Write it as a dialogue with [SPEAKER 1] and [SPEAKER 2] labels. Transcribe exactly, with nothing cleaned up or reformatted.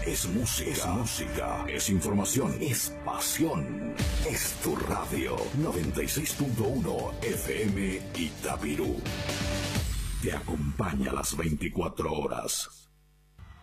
[SPEAKER 1] Es música. Es música. Es información. Es pasión. Es tu radio. noventa y seis punto uno F M Itabirú. Te acompaña las veinticuatro horas.